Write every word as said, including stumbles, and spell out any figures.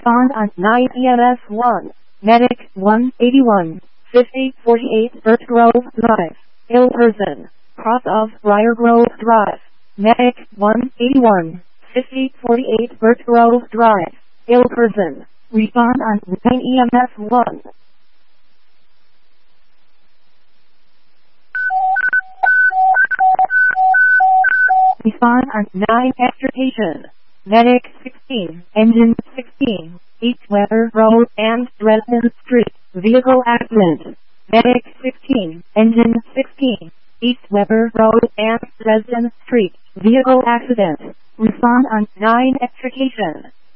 Respond on nine E M S one. Medic one eighty-one, fifty forty-eight Birch Grove Drive. Ill person. Cross of Briar Grove Drive. Medic one eighty-one, fifty forty-eight Birch Grove Drive. Ill person. Respond on nine E M S one. Respond on nine Extrication. Medic sixteen, Engine sixteen, East Weber Road and Dresden Street. Vehicle accident. Medic sixteen, Engine sixteen, East Weber Road and Dresden Street. Vehicle accident. Respond on nine Extrication.